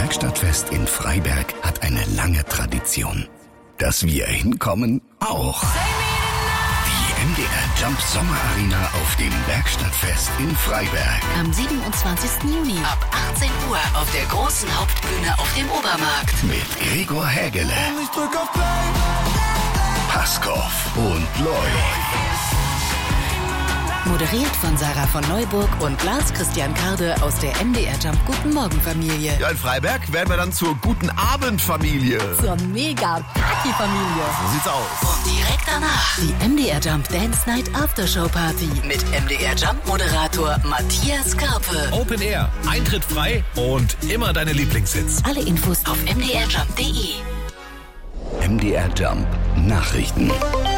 Werkstattfest in Freiberg hat eine lange Tradition. Dass wir hinkommen, auch. Die MDR Jump Sommerarena auf dem Werkstattfest in Freiberg. Am 27. Juni ab 18 Uhr auf der großen Hauptbühne auf dem Obermarkt. Mit Gregor Hägele, Paskow und Loy. Moderiert von Sarah von Neuburg und Lars Christian Karde aus der MDR Jump Guten Morgen Familie. Ja, in Freiberg werden wir dann zur Guten Abend Familie. Zur mega Party Familie. So sieht's aus. Und direkt danach die MDR Jump Dance Night Aftershow Party mit MDR Jump Moderator Matthias Karpe. Open Air, Eintritt frei und immer deine Lieblingshits. Alle Infos auf mdrjump.de. MDR Jump Nachrichten.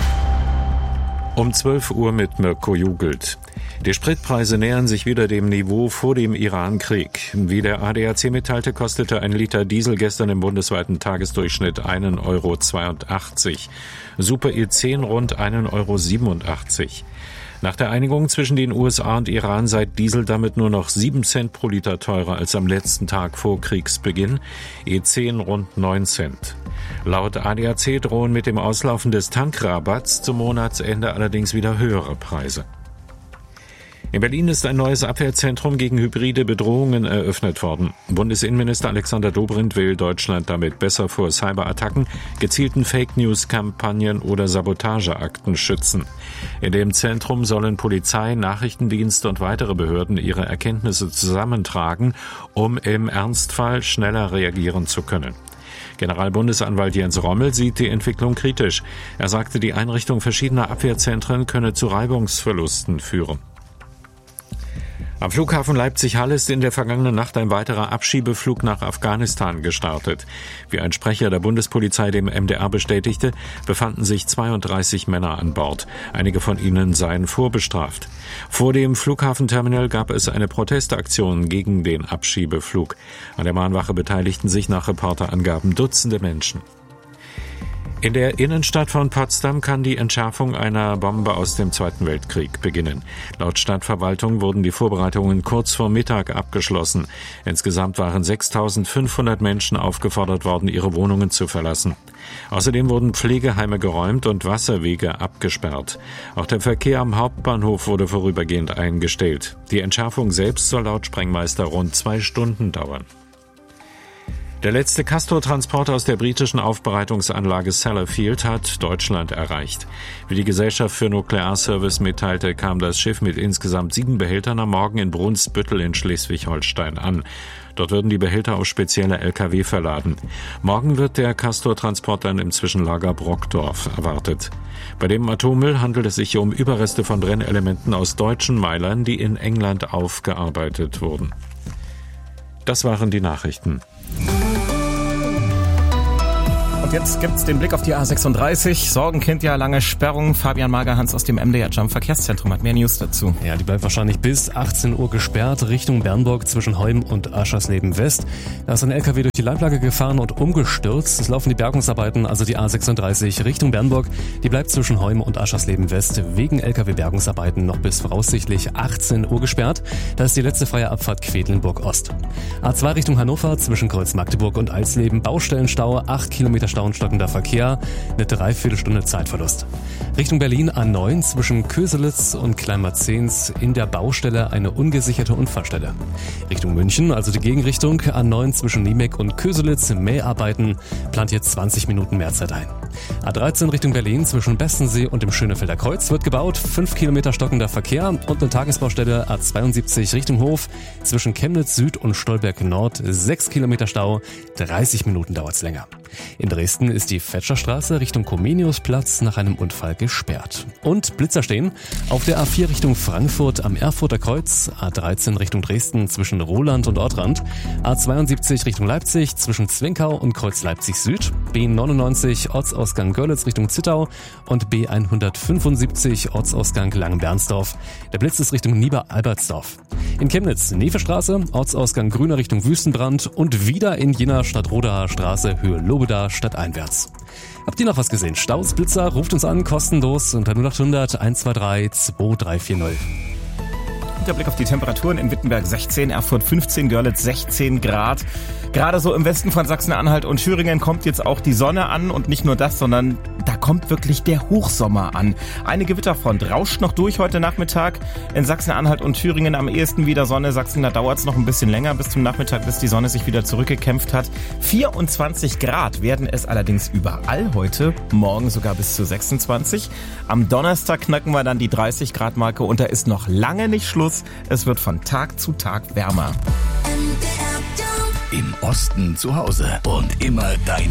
Um 12 Uhr mit Mirko Jugelt. Die Spritpreise nähern sich wieder dem Niveau vor dem Iran-Krieg. Wie der ADAC mitteilte, kostete ein Liter Diesel gestern im bundesweiten Tagesdurchschnitt 1,82 €. Super E10 rund 1,87 €. Nach der Einigung zwischen den USA und Iran sei Diesel damit nur noch 7 Cent pro Liter teurer als am letzten Tag vor Kriegsbeginn, E10 rund 9 Cent. Laut ADAC drohen mit dem Auslaufen des Tankrabatts zum Monatsende allerdings wieder höhere Preise. In Berlin ist ein neues Abwehrzentrum gegen hybride Bedrohungen eröffnet worden. Bundesinnenminister Alexander Dobrindt will Deutschland damit besser vor Cyberattacken, gezielten Fake-News-Kampagnen oder Sabotageakten schützen. In dem Zentrum sollen Polizei, Nachrichtendienst und weitere Behörden ihre Erkenntnisse zusammentragen, um im Ernstfall schneller reagieren zu können. Generalbundesanwalt Jens Rommel sieht die Entwicklung kritisch. Er sagte, die Einrichtung verschiedener Abwehrzentren könne zu Reibungsverlusten führen. Am Flughafen Leipzig-Halle ist in der vergangenen Nacht ein weiterer Abschiebeflug nach Afghanistan gestartet. Wie ein Sprecher der Bundespolizei dem MDR bestätigte, befanden sich 32 Männer an Bord. Einige von ihnen seien vorbestraft. Vor dem Flughafenterminal gab es eine Protestaktion gegen den Abschiebeflug. An der Mahnwache beteiligten sich nach Reporterangaben Dutzende Menschen. In der Innenstadt von Potsdam kann die Entschärfung einer Bombe aus dem Zweiten Weltkrieg beginnen. Laut Stadtverwaltung wurden die Vorbereitungen kurz vor Mittag abgeschlossen. Insgesamt waren 6.500 Menschen aufgefordert worden, ihre Wohnungen zu verlassen. Außerdem wurden Pflegeheime geräumt und Wasserwege abgesperrt. Auch der Verkehr am Hauptbahnhof wurde vorübergehend eingestellt. Die Entschärfung selbst soll laut Sprengmeister rund 2 Stunden dauern. Der letzte Castor-Transport aus der britischen Aufbereitungsanlage Sellafield hat Deutschland erreicht. Wie die Gesellschaft für Nuklearservice mitteilte, kam das Schiff mit insgesamt 7 Behältern am Morgen in Brunsbüttel in Schleswig-Holstein an. Dort würden die Behälter auf spezielle Lkw verladen. Morgen wird der Castor-Transport dann im Zwischenlager Brockdorf erwartet. Bei dem Atommüll handelt es sich um Überreste von Brennelementen aus deutschen Meilern, die in England aufgearbeitet wurden. Das waren die Nachrichten. Und jetzt gibt's den Blick auf die A36. Sorgenkind, ja, lange Sperrung. Fabian Magerhans aus dem MDR Jump Verkehrszentrum hat mehr News dazu. Ja, die bleibt wahrscheinlich bis 18 Uhr gesperrt, Richtung Bernburg zwischen Heum und Aschersleben West. Da ist ein LKW durch die Leitlage gefahren und umgestürzt. Es laufen die Bergungsarbeiten, also die A36 Richtung Bernburg. Die bleibt zwischen Heum und Aschersleben West wegen LKW-Bergungsarbeiten noch bis voraussichtlich 18 Uhr gesperrt. Da ist die letzte freie Abfahrt Quedlinburg Ost. A2 Richtung Hannover zwischen Kreuz Magdeburg und Eisleben. Baustellenstau, 8 Kilometer Stau und stockender Verkehr, eine Dreiviertelstunde Zeitverlust. Richtung Berlin A9 zwischen Köselitz und Kleinmarzens in der Baustelle eine ungesicherte Unfallstelle. Richtung München, also die Gegenrichtung, A9 zwischen Niemek und Köselitz, Mäharbeiten, plant jetzt 20 Minuten mehr Zeit ein. A13 Richtung Berlin zwischen Bestensee und dem Schönefelder Kreuz wird gebaut, 5 Kilometer stockender Verkehr und eine Tagesbaustelle A72 Richtung Hof zwischen Chemnitz Süd und Stolberg Nord, 6 Kilometer Stau, 30 Minuten dauert's länger. In Dresden ist die Fetscherstraße Richtung Comeniusplatz nach einem Unfall gesperrt. Und Blitzer stehen auf der A4 Richtung Frankfurt am Erfurter Kreuz, A13 Richtung Dresden zwischen Roland und Ortrand, A72 Richtung Leipzig zwischen Zwinkau und Kreuz Leipzig Süd, B99 Ortsausgang Görlitz Richtung Zittau und B175 Ortsausgang Langenbernsdorf. Der Blitz ist Richtung Nieder-Albertsdorf. In Chemnitz Nevesstraße, Ortsausgang Grüner Richtung Wüstenbrand und wieder in Jena Stadtrodaer Straße Höhe Lobeda stadteinwärts. Habt ihr noch was gesehen? Staus, Blitzer, ruft uns an, kostenlos unter 0800 123 2340. Der Blick auf die Temperaturen: in Wittenberg 16, Erfurt 15, Görlitz 16 Grad. Gerade so im Westen von Sachsen-Anhalt und Thüringen kommt jetzt auch die Sonne an und nicht nur das, sondern da kommt wirklich der Hochsommer an. Eine Gewitterfront rauscht noch durch heute Nachmittag. In Sachsen-Anhalt und Thüringen am ehesten wieder Sonne. Sachsen, da dauert es noch ein bisschen länger bis zum Nachmittag, bis die Sonne sich wieder zurückgekämpft hat. 24 Grad werden es allerdings überall heute, morgen sogar bis zu 26. Am Donnerstag knacken wir dann die 30 Grad Marke und da ist noch lange nicht Schluss. Es wird von Tag zu Tag wärmer. Im Osten zu Hause und immer deine